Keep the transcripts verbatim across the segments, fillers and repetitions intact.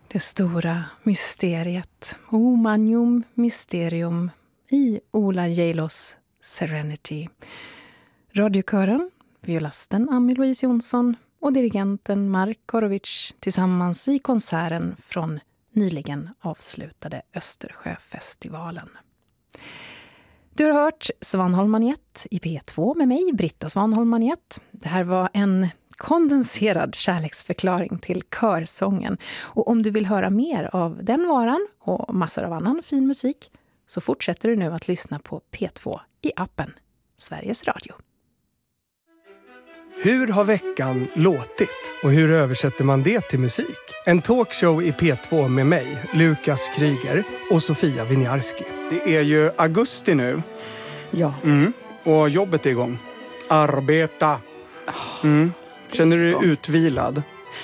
Det stora mysteriet, O Magnum Mysterium i Ola Geilos Serenity. Radiokören, violasten Ami-Louise Jonsson och dirigenten Mark Korovic tillsammans i konserten från nyligen avslutade Östersjöfestivalen. Du har hört Svanholm Magnett i P två med mig, Britta Svanholm Magnett. Det här var en kondenserad kärleksförklaring till körsången. Och om du vill höra mer av den varan och massor av annan fin musik så fortsätter du nu att lyssna på P två i appen Sveriges Radio. Hur har veckan låtit och hur översätter man det till musik? En talkshow i P två med mig, Lukas Kryger och Sofia Winiarski. Det är ju augusti nu. Ja. Mm. Och jobbet är igång. Arbeta. Mm. Känner du dig utvilad?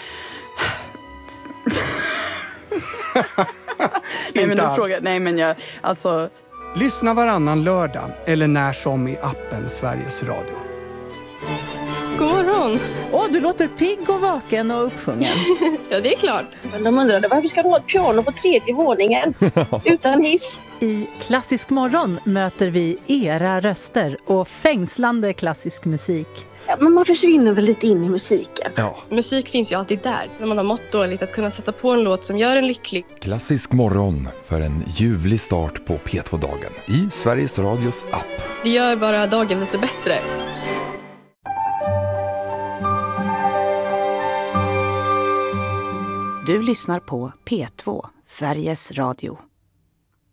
nej, men Inte du alls. frågar, nej men jag, alltså... Lyssna varannan lördag eller när som i appen Sveriges Radio. God morgon! Åh, du låter pigg och vaken och uppsjungen. Ja, det är klart. Men de undrade varför ska du ha ett piano på tredje våningen utan hiss? I Klassisk morgon möter vi era röster och fängslande klassisk musik. Ja, men man försvinner väl lite in i musiken. Ja. Musik finns ju alltid där. När man har mått dåligt, att kunna sätta på en låt som gör en lycklig. Klassisk morgon för en ljuvlig start på P två-dagen i Sveriges Radios app. Det gör bara dagen lite bättre. Du lyssnar på P två, Sveriges Radio.